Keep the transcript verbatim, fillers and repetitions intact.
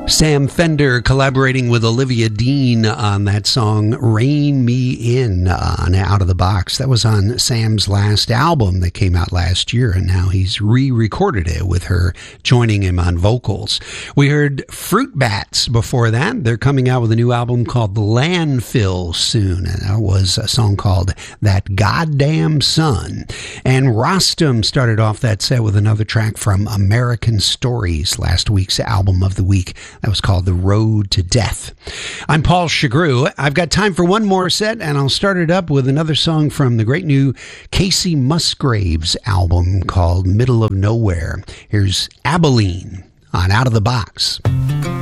Sam Fender collaborating with Olivia Dean on that song Rein Me In on Out of the Box. That was on Sam's last album that came out last year, and now he's re-recorded it with her joining him on vocals. We heard Fruit Bats before that. They're coming out with a new album called Landfill soon, and that was a song called That Goddamn Sun. And Rostam started off that set with another track from American Stories, last week's album of the week. That was called The Road to Death. I'm Paul Chagru. I've got time for one more set, and I'll start it up with another song from the great new Casey Musgraves album called Middle of Nowhere. Here's Abilene on Out of the Box.